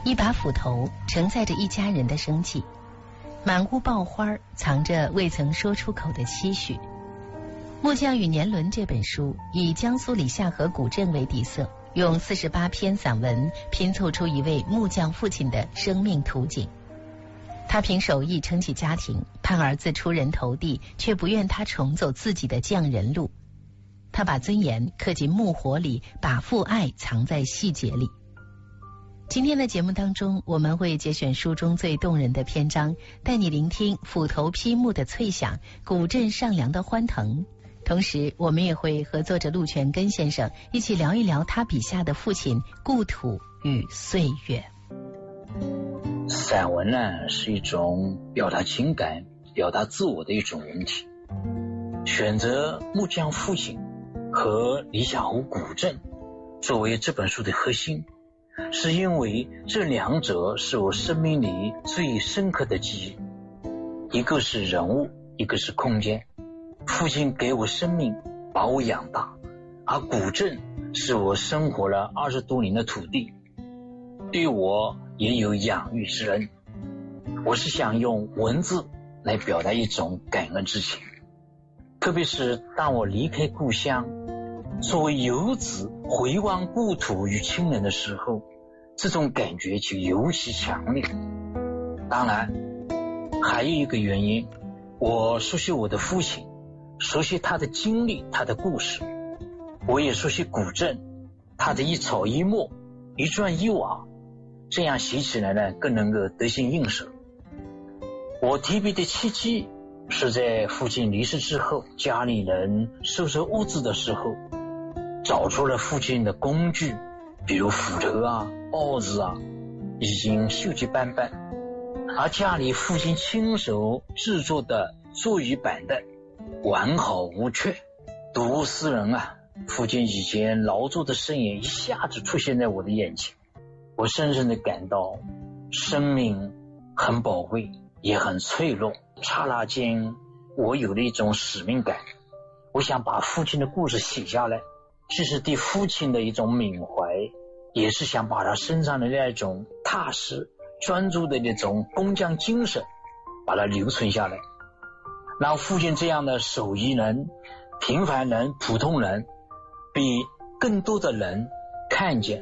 一把斧头承载着一家人的生计，满屋爆花，藏着未曾说出口的期许。《木匠与年轮》这本书以江苏里夏河古镇为底色，用48篇散文拼凑出一位木匠父亲的生命图景。他凭手艺撑起家庭，盼儿子出人头地，却不愿他重走自己的匠人路。他把尊严刻进木火里，把父爱藏在细节里。今天的节目当中，我们会节选书中最动人的篇章，带你聆听斧头劈木的脆响，古镇上梁的欢腾。同时我们也会和作者陆全根先生一起聊一聊他笔下的父亲、故土与岁月。 散文呢，是一种表达情感、表达自我的一种文体。选择木匠父亲和里夏湖古镇作为这本书的核心，是因为这两者是我生命里最深刻的记忆，一个是人物，一个是空间。父亲给我生命，把我养大，而古镇是我生活了20多年的土地，对我也有养育之恩。我是想用文字来表达一种感恩之情，特别是当我离开故乡，作为游子回望故土与亲人的时候，这种感觉就尤其强烈。当然还有一个原因，我熟悉我的父亲，熟悉他的经历，他的故事。我也熟悉古镇，他的一草一木，一砖一瓦，这样写起来呢，更能够得心应手。我提笔的契机是在父亲离世之后，家里人收拾屋子的时候，找出了父亲的工具，比如斧头啊、鏊子啊，已经锈迹斑斑，而家里父亲亲手制作的座椅板凳完好无缺。睹物思人啊，父亲以前劳作的身影一下子出现在我的眼前，我深深地感到生命很宝贵，也很脆弱。刹那间我有了一种使命感，我想把父亲的故事写下来，既是对父亲的一种缅怀，也是想把他身上的那种踏实专注的那种工匠精神把它留存下来，让父亲这样的手艺人、平凡人、普通人被更多的人看见。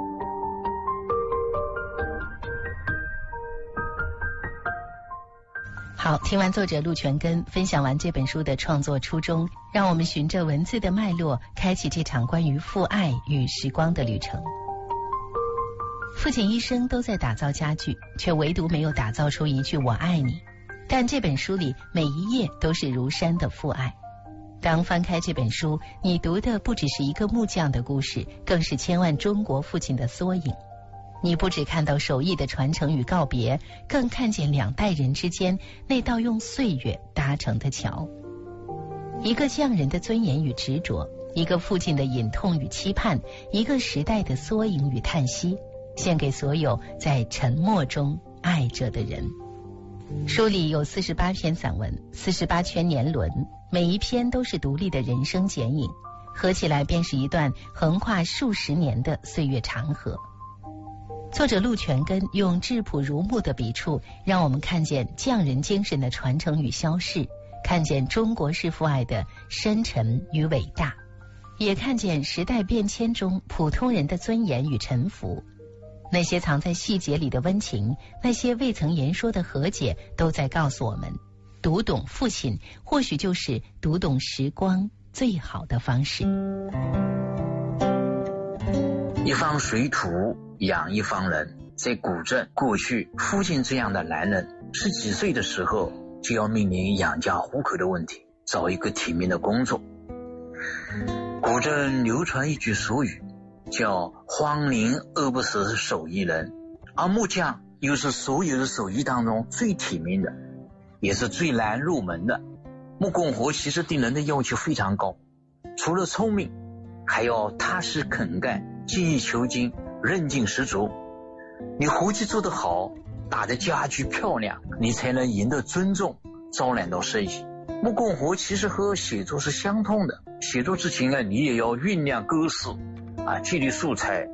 好，听完作者陆全根分享完这本书的创作初衷，让我们循着文字的脉络，开启这场关于父爱与时光的旅程。父亲一生都在打造家具，却唯独没有打造出一句我爱你。但这本书里每一页都是如山的父爱。当翻开这本书，你读的不只是一个木匠的故事，更是千万中国父亲的缩影。你不只看到手艺的传承与告别，更看见两代人之间那道用岁月搭成的桥。一个匠人的尊严与执着，一个父亲的隐痛与期盼，一个时代的缩影与叹息，献给所有在沉默中爱着的人。书里有48篇散文，48圈年轮，每一篇都是独立的人生剪影，合起来便是一段横跨数十年的岁月长河。作者陆全根用质朴如木的笔触，让我们看见匠人精神的传承与消逝，看见中国式父爱的深沉与伟大，也看见时代变迁中普通人的尊严与沉浮。那些藏在细节里的温情，那些未曾言说的和解，都在告诉我们，读懂父亲或许就是读懂时光最好的方式。 一方水土养一方人，在古镇，过去父亲这样的男人10几岁的时候就要面临养家糊口的问题，找一个体面的工作。古镇流传一句俗语，叫荒宁饿不死手艺人，而木匠又是所有的手艺当中最体面的，也是最难入门的。木工活其实对人的要求非常高，除了聪明，还要踏实肯干，精益求精，韧劲十足。你活计做得好，打的家具漂亮，你才能赢得尊重，招揽到生意。木工活其实和写作是相通的，写作之前呢，你也要酝酿构思，积累素材，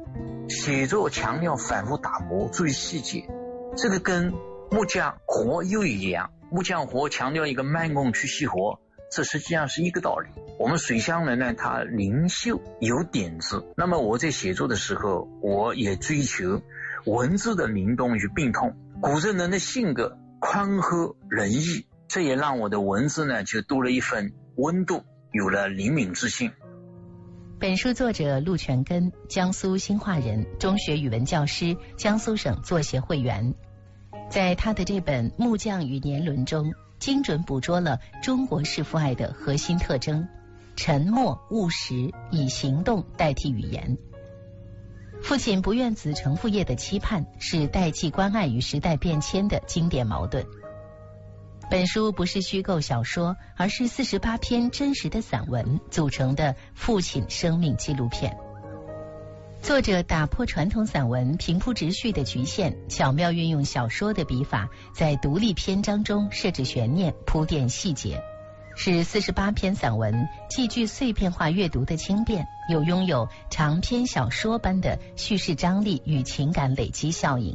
写作强调反复打磨，注意细节，这个跟木匠活又一样。木匠活强调一个慢工去细活，这实际上是一个道理。我们水乡人呢，他灵秀有点子，那么我在写作的时候，我也追求文字的灵动与病痛，古镇人的性格宽和仁义，这也让我的文字呢就多了一份温度，有了灵敏之性。 本书作者陆全根，江苏兴化人，中学语文教师，江苏省作协会员。在他的这本《木匠与年轮》中，精准捕捉了中国式父爱的核心特征：沉默务实，以行动代替语言。父亲不愿子承父业的期盼，是代际关爱与时代变迁的经典矛盾。本书不是虚构小说，而是48篇真实的散文组成的父亲生命纪录片。作者打破传统散文平铺直叙的局限，巧妙运用小说的笔法，在独立篇章中设置悬念，铺垫细节，使48篇散文既具碎片化阅读的轻便，又拥有长篇小说般的叙事张力与情感累积效应。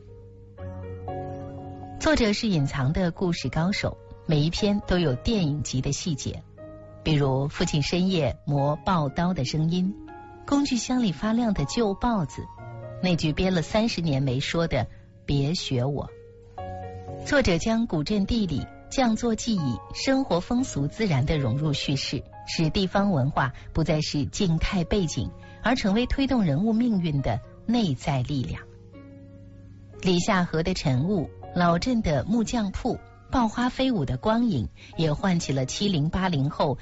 作者是隐藏的故事高手，每一篇都有电影级的细节，比如父亲深夜磨刨刀的声音，工具箱里发亮的旧报子，那句憋了30年没说的别学我。作者将古镇地理、匠作技艺、生活风俗自然地融入叙事，使地方文化不再是静态背景，而成为推动人物命运的内在力量。李下河的晨雾，老镇的木匠铺，爆花飞舞的光影，也唤起了70、80后